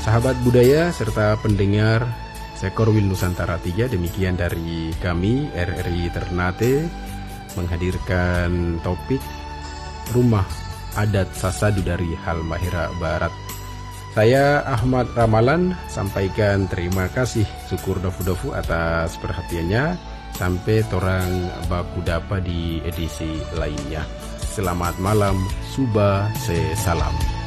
sahabat budaya serta pendengar Sekorwil Nusantara 3, demikian dari kami RRI Ternate menghadirkan topik Rumah Adat Sasadu dari Halmahera Barat. Saya Ahmad Ramalan sampaikan terima kasih, syukur dofu-dofu atas perhatiannya. Sampai torang baku dapa di edisi lainnya. Selamat malam, Suba Se Salam.